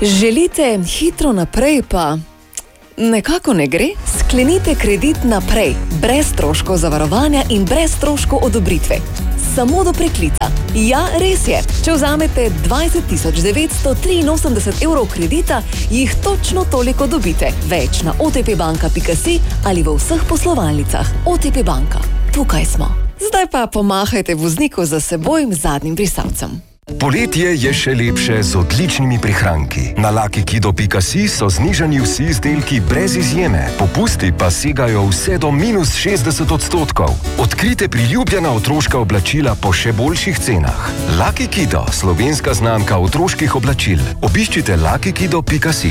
Želite hitro naprej, pa nekako ne gre? Sklenite kredit naprej, brez stroškov zavarovanja in brez stroškov odobritve. Samo do preklica. Ja, res je. Če vzamete 20.983 evrov kredita, jih točno toliko dobite. Več na otpbanka.si ali v vseh poslovalnicah. OTP banka. Tukaj smo. Zdaj pa pomahajte vozniku za seboj zadnjim brisalcem. Poletje je še lepše z odličnimi prihranki. Na LuckyKido.si so znižani vsi izdelki brez izjeme. Popusti pa segajo vse do -60%. Odkrite priljubljena otroška oblačila po še boljših cenah. Lucky Kido, slovenska znamka otroških oblačil. Obiščite LuckyKido.si.